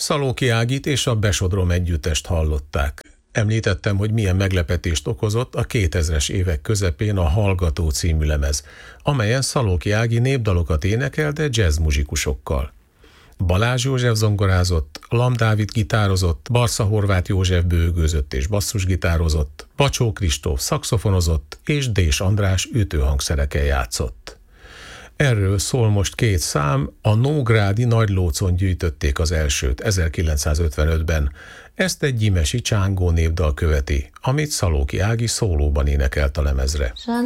Szalóki Ágit és a Besodrom együttest hallották. Említettem, hogy milyen meglepetést okozott a 2000-es évek közepén a Hallgató című lemez, amelyen Szalóki Ági népdalokat énekel, de jazzmuzsikusokkal. Balázs József zongorázott, Lam Dávid gitározott, Barsza Horváth József bőgőzött és basszusgitározott, Bacsó Kristóf szaxofonozott és Dés András ütőhangszereken játszott. Erről szól most 2 szám, a Nógrádi Nagylócon gyűjtötték az elsőt 1955-ben. Ezt egy gyimesi csángó népdal követi, amit Szalóki Ági szólóban énekelt a lemezre.